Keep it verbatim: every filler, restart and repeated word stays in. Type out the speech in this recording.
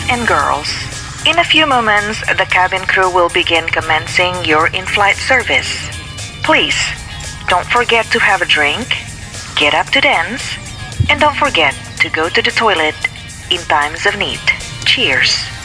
and girls. In a few moments, the cabin crew will begin commencing your in-flight service. Please, don't forget to have a drink, get up to dance, and don't forget to go to the toilet in times of need. Cheers!